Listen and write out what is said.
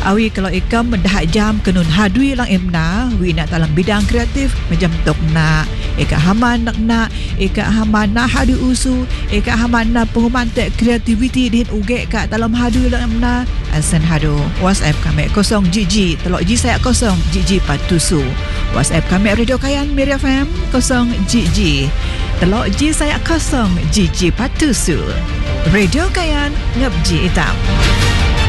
Awi kalau ikam mendah jam kenun hadui lang emna, wi nak dalam bidang kreatif macam tok nak eka haman nak eka haman na hadu usu eka haman na pengumantek kreativiti din uge ka dalam hadu lang emna asan hadu WhatsApp kami 0 GG telok G saya 0 GG patusu WhatsApp kami Radio Kayan Miri FM 0 GG telok G saya 0 GG patusu Radio Kayan ngabji hitam.